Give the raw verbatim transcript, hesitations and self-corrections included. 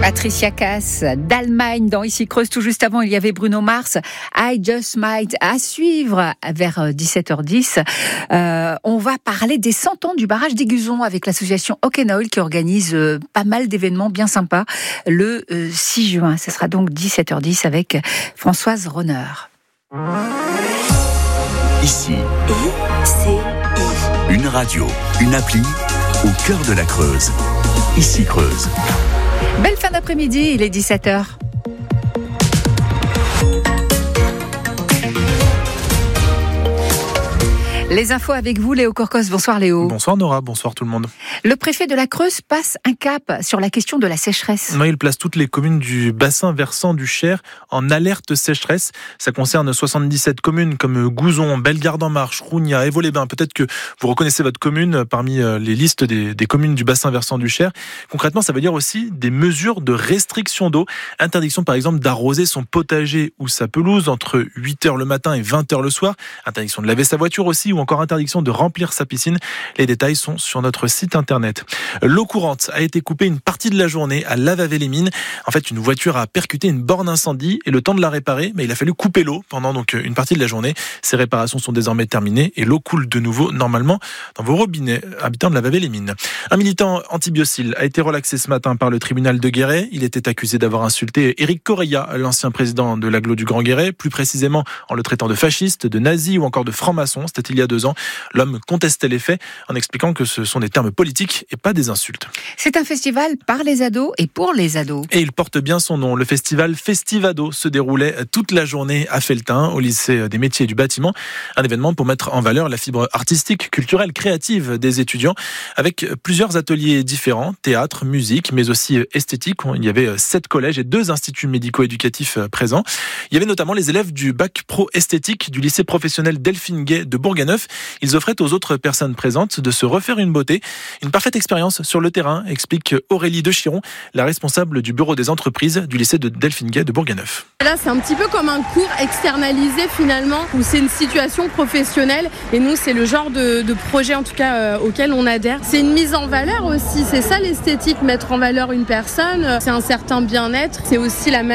Patricia Cass d'Allemagne dans Ici Creuse. Tout juste avant, il y avait Bruno Mars, I Just Might, à suivre vers dix-sept heures dix. Euh, on va parler des cent ans du barrage d'Aiguzon avec l'association Okenoil qui organise euh, pas mal d'événements bien sympas le euh, six juin. Ce sera donc dix-sept heures dix avec Françoise Ronner. Ici, I C I. Une radio, une appli au cœur de la Creuse. Ici Creuse. Belle fin d'après-midi, il est dix-sept heures. Les infos avec vous, Léo Corcos. Bonsoir Léo. Bonsoir Nora, bonsoir tout le monde. Le préfet de la Creuse passe un cap sur la question de la sécheresse. Oui, il place toutes les communes du bassin versant du Cher en alerte sécheresse. Ça concerne soixante-dix-sept communes comme Gouzon, Bellegarde-en-Marche, Rougna, Évaux-les-Bains. Peut-être que vous reconnaissez votre commune parmi les listes des, des communes du bassin versant du Cher. Concrètement, ça veut dire aussi des mesures de restriction d'eau. Interdiction par exemple d'arroser son potager ou sa pelouse entre huit heures le matin et vingt heures le soir. Interdiction de laver sa voiture aussi, ou encore interdiction de remplir sa piscine. Les détails sont sur notre site internet. L'eau courante a été coupée une partie de la journée à Lavavé-les-Mines. En fait, une voiture a percuté une borne incendie et le temps de la réparer, mais il a fallu couper l'eau pendant donc une partie de la journée. Ces réparations sont désormais terminées et l'eau coule de nouveau normalement dans vos robinets, habitants de Lavavé-les-Mines. Un militant anti-biocile a été relaxé ce matin par le tribunal de Guéret. Il était accusé d'avoir insulté Éric Correia, l'ancien président de l'agglo du Grand Guéret, plus précisément en le traitant de fasciste, de nazi ou encore de franc-maçon. C'était il y a deux ans. L'homme contestait les faits en expliquant que ce sont des termes politiques et pas des insultes. C'est un festival par les ados et pour les ados. Et il porte bien son nom. Le festival Festivado se déroulait toute la journée à Felletin, au lycée des métiers et du bâtiment. Un événement pour mettre en valeur la fibre artistique, culturelle, créative des étudiants avec plusieurs ateliers différents, théâtre, musique, mais aussi esthétique. Il y avait sept collèges et deux instituts médico-éducatifs présents. Il y avait notamment les élèves du bac pro esthétique du lycée professionnel Delphine Gay de Bourganeuf. Ils offraient aux autres personnes présentes de se refaire une beauté. Une parfaite expérience sur le terrain, explique Aurélie Dechiron, la responsable du bureau des entreprises du lycée de Delphine Gay de Bourganeuf. Là, c'est un petit peu comme un cours externalisé finalement, où c'est une situation professionnelle et nous, c'est le genre de, de projet en tout cas euh, auquel on adhère. C'est une mise en valeur aussi, c'est ça l'esthétique, mettre en valeur une personne, c'est un certain bien-être, c'est aussi la